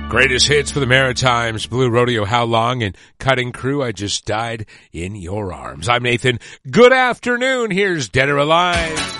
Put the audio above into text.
Greatest hits for the Maritimes, Blue Rodeo, How Long, and Cutting Crew, I Just Died in Your Arms. I'm Nathan. Good afternoon. Here's Dead or Alive.